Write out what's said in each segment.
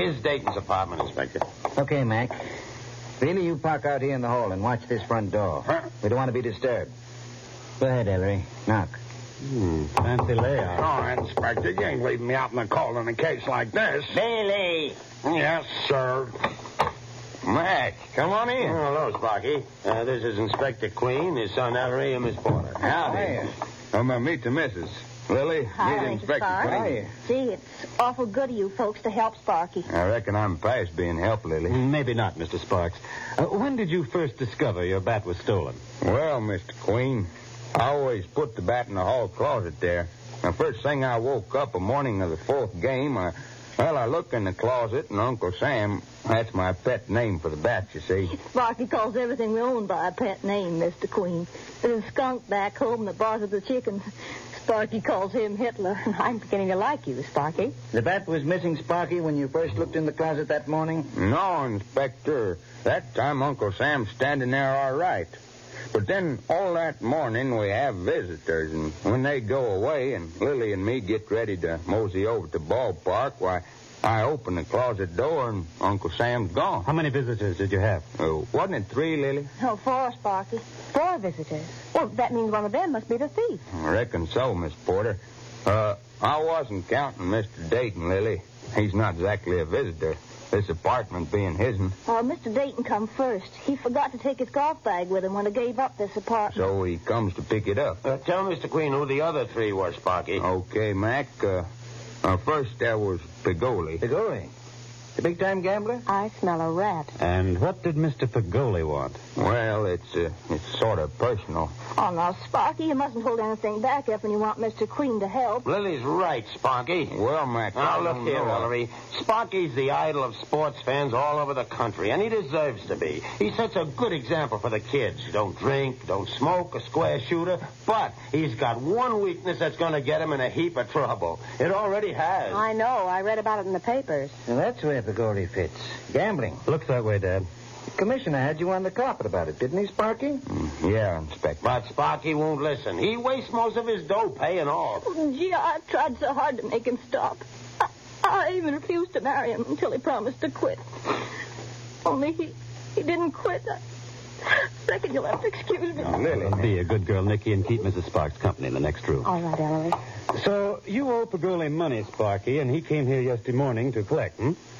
Here's Dayton's apartment, Inspector. Okay, Mac. Really, you park out here in the hall and watch this front door. Huh? We don't want to be disturbed. Go ahead, Ellery. Knock. Fancy layout. Oh, Inspector, you ain't leaving me out in the cold in a case like this. Bailey! Yes, sir. Mac, come on in. Oh, hello, Sparky. This is Inspector Queen, his son Ellery, and Miss Porter. Howdy. Meet the missus. Lily, Hi, meet Inspector Sparky. Queen. Gee, it's awful good of you folks to help Sparky. I reckon I'm past being helped, Lily. Maybe not, Mr. Sparks. When did you first discover your bat was stolen? Well, Mr. Queen, I always put the bat in the hall closet there. The first thing I woke up the morning of the fourth game, I looked in the closet, and Uncle Sam, that's my pet name for the bat, you see. Sparky calls everything we own by a pet name, Mr. Queen. There's a skunk back home that bothers the chickens. Sparky calls him Hitler. I'm beginning to like you, Sparky. The bat was missing, Sparky, when you first looked in the closet that morning? No, Inspector. That time Uncle Sam's standing there all right. But then all that morning we have visitors, and when they go away and Lily and me get ready to mosey over to the ballpark, why, I open the closet door and Uncle Sam's gone. How many visitors did you have? Wasn't it 3, Lily? Oh, 4, Sparky. 4 visitors. Well, that means one of them must be the thief. I reckon so, Miss Porter. I wasn't counting Mr. Dayton, Lily. He's not exactly a visitor, this apartment being his'n. Oh, Mr. Dayton come first. He forgot to take his golf bag with him when he gave up this apartment. So he comes to pick it up. Tell Mr. Queen who the other 3 were, Sparky. Okay, Mac. First there was Pagoli. Pagoli? The big-time gambler? I smell a rat. And what did Mr. Pagoli want? Well, it's sort of personal. Oh, now, Sparky, you mustn't hold anything back if you want Mr. Queen to help. Lily's right, Sparky. Well, Mac, Now, I look don't here, know. Ellery. Sparky's the idol of sports fans all over the country, and he deserves to be. He sets a good example for the kids. Don't drink, don't smoke, a square shooter, but he's got one weakness that's going to get him in a heap of trouble. It already has. I know. I read about it in the papers. Well, that's where Pagoli fits. Gambling. Looks that way, Dad. The commissioner had you on the carpet about it, didn't he, Sparky? Yeah, Inspector. But Sparky won't listen. He wastes most of his dough paying off. Oh, gee, I tried so hard to make him stop. I even refused to marry him until he promised to quit. Only he didn't quit. I reckon you'll have to excuse me. Lily. Be a good girl, Nicky, and keep Mrs. Sparks company in the next room. All right, Ellery. So you owe Pagoli money, Sparky, and he came here yesterday morning to collect,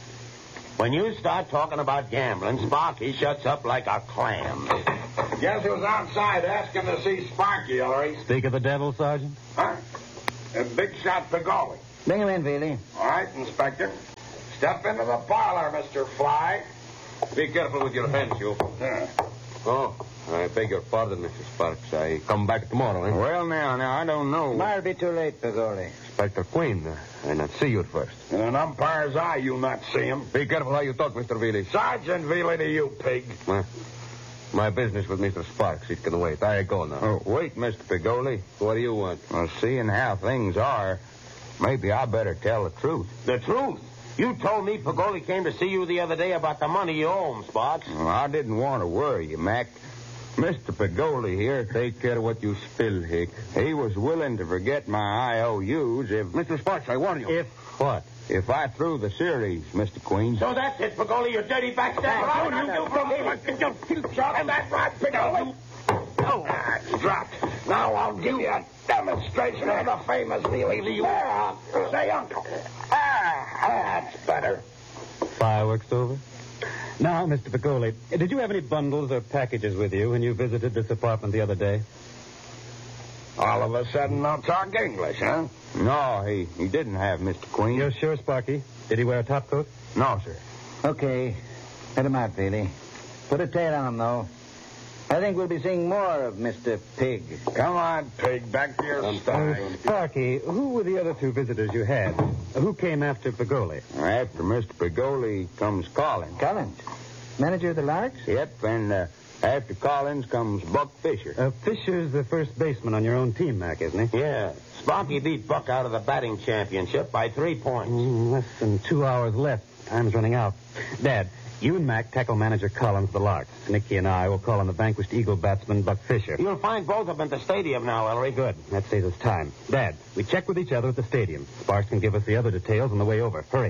When you start talking about gambling, Sparky shuts up like a clam. Guess who's outside asking to see Sparky, Ellery? Speak of the devil, Sergeant. Huh? Big shot Pagoli. Bring him in, Veely. All right, Inspector. Step into the parlor, Mr. Fly. Be careful with your hands, you. Yeah. Oh, I beg your pardon, Mr. Sparks. I come back tomorrow, eh? Well, now, I don't know. Might be too late, Pagoli. Inspector Queen, I not see you at first. In an umpire's eye, you'll not see him. Be careful how you talk, Mr. Veely. Sergeant Veely to you, pig. My business with Mr. Sparks, it can wait. I go now. Oh, wait, Mr. Pagoli. What do you want? Well, seeing how things are, maybe I better tell the truth. The truth? You told me Pagoli came to see you the other day about the money you owe him, Sparks. Well, I didn't want to worry you, Mac. Mr. Pagoli here take care of what you spilled, Hick. He was willing to forget my IOUs if... Mr. Sparks, I warn you. If what? If I threw the series, Mr. Queen. So that's it, Pagoli, you dirty backstabber. You shot that right, Pagoli. Oh, it's dropped. Now I'll give you a demonstration of the famous Veely. Say, Uncle. That's better. Fireworks over? Now, Mr. Pagoli, did you have any bundles or packages with you when you visited this apartment the other day? All of a sudden, I'll talk English, huh? No, he didn't have, Mr. Queen. You're sure, Sparky? Did he wear a topcoat? No, sir. Okay. Let him out, Veely. Put a tail on him, though. I think we'll be seeing more of Mr. Pig. Come on, pig. Back to your style. Sparky, who were the other 2 visitors you had? Who came after Pagoli? After Mr. Pagoli comes Collins. Collins, manager of the Larks? Yep, and after Collins comes Buck Fisher. Fisher's the first baseman on your own team, Mac, isn't he? Yeah. Sparky beat Buck out of the batting championship by 3 points. Less than 2 hours left. Time's running out. Dad, you and Mac tackle manager Collins of the Larks. Nicky and I will call on the vanquished Eagle batsman Buck Fisher. You'll find both of them at the stadium now, Ellery. Good. That saves us time. Dad, we check with each other at the stadium. Sparks can give us the other details on the way over. Hurry.